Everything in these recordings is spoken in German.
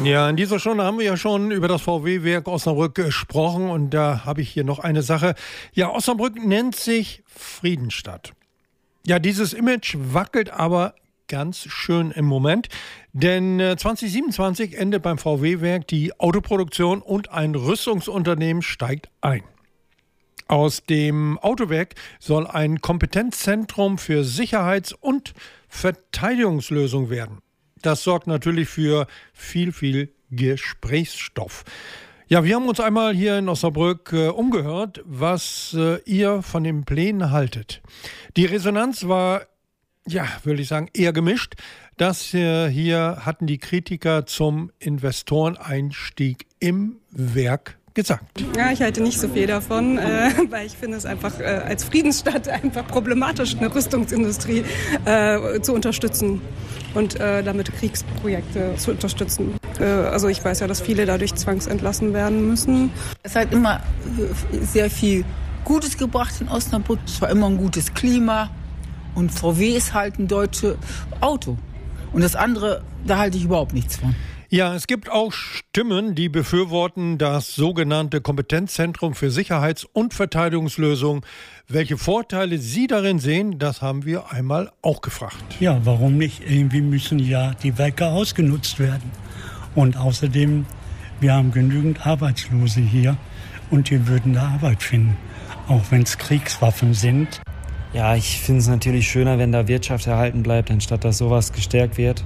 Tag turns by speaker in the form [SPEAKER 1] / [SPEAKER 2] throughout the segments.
[SPEAKER 1] Ja, in dieser Stunde haben wir ja schon über das VW-Werk Osnabrück gesprochen und da habe ich hier noch eine Sache. Ja, Osnabrück nennt sich Friedensstadt. Ja, dieses Image wackelt aber ganz schön im Moment, denn 2027 endet beim VW-Werk die Autoproduktion und ein Rüstungsunternehmen steigt ein. Aus dem Autowerk soll ein Kompetenzzentrum für Sicherheits- und Verteidigungslösungen werden. Das sorgt natürlich für viel Gesprächsstoff. Ja, wir haben uns einmal hier in Osnabrück umgehört, was ihr von den Plänen haltet. Die Resonanz war, ja, würde ich sagen, eher gemischt. Das hier hatten die Kritiker zum Investoreneinstieg im Werk gesagt.
[SPEAKER 2] Ja, ich halte nicht so viel davon, weil ich finde es einfach als Friedensstadt einfach problematisch, eine Rüstungsindustrie zu unterstützen und damit Kriegsprojekte zu unterstützen. Also ich weiß ja, dass viele dadurch zwangsentlassen werden müssen.
[SPEAKER 3] Es hat immer sehr viel Gutes gebracht in Osnabrück. Es war immer ein gutes Klima und VW ist halt ein deutsches Auto. Und das andere, da halte ich überhaupt nichts von.
[SPEAKER 1] Ja, es gibt auch Stimmen, die befürworten das sogenannte Kompetenzzentrum für Sicherheits- und Verteidigungslösungen. Welche Vorteile Sie darin sehen, das haben wir einmal auch gefragt.
[SPEAKER 4] Ja, warum nicht? Irgendwie müssen ja die Werke ausgenutzt werden. Und außerdem, wir haben genügend Arbeitslose hier und die würden da Arbeit finden, auch wenn es Kriegswaffen sind.
[SPEAKER 5] Ja, ich finde es natürlich schöner, wenn da Wirtschaft erhalten bleibt, anstatt dass sowas gestärkt wird.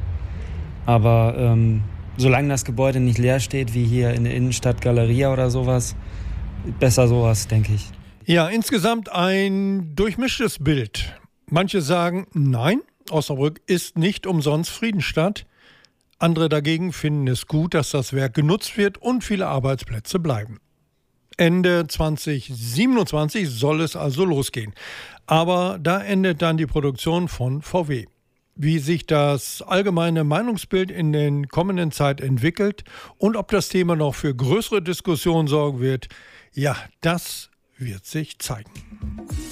[SPEAKER 5] Aber solange das Gebäude nicht leer steht, wie hier in der Innenstadt Galeria oder sowas, besser sowas, denke ich.
[SPEAKER 1] Ja, insgesamt ein durchmischtes Bild. Manche sagen, nein, Osnabrück ist nicht umsonst Friedensstadt. Andere dagegen finden es gut, dass das Werk genutzt wird und viele Arbeitsplätze bleiben. Ende 2027 soll es also losgehen. Aber da endet dann die Produktion von VW. Wie sich das allgemeine Meinungsbild in der kommenden Zeit entwickelt und ob das Thema noch für größere Diskussionen sorgen wird, ja, das wird sich zeigen.